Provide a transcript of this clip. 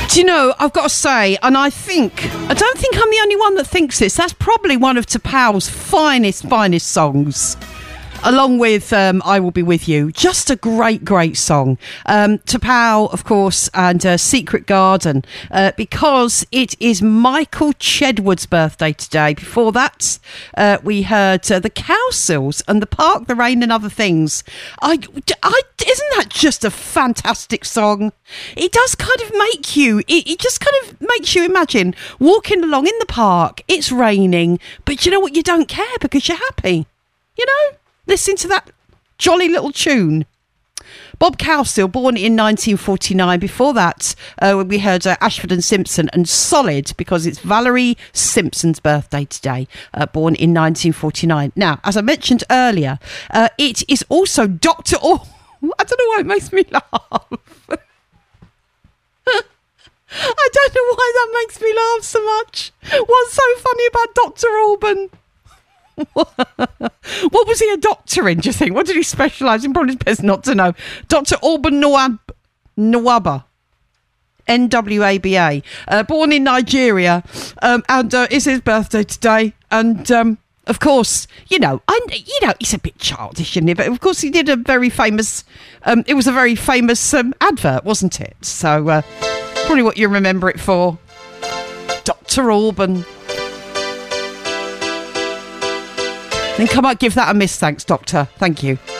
Do you know, I've got to say, and I don't think I'm the only one that thinks this, that's probably one of T'Pau's finest songs. Along with I Will Be With You. Just a great song. T'Pau, of course, and Secret Garden, because it is Michael Chedwood's birthday today. Before that, we heard the Cowsills and The Park, The Rain and Other Things. Isn't that just a fantastic song? It does kind of make you, it just kind of makes you imagine walking along in the park, it's raining, but you know what, you don't care because you're happy. You know? Listen to that jolly little tune. Bob Cowsill, born in 1949. Before that, we heard Ashford and Simpson and Solid, because it's Valerie Simpson's birthday today, born in 1949. Now, as I mentioned earlier, it is also Dr. I don't know why it makes me laugh. I don't know why that makes me laugh so much. What's so funny about Dr. Alban? What was he a doctor in, do you think? What did he specialise in? Probably best not to know. Dr. Alban Nwaba. Nwaba. Born in Nigeria. And it's his birthday today. And of course, he's a bit childish, isn't he? But of course he did a very famous, it was a very famous advert, wasn't it? So probably what you remember it for. Dr. Alban. Then come on, give that a miss, thanks, Doctor. Thank you.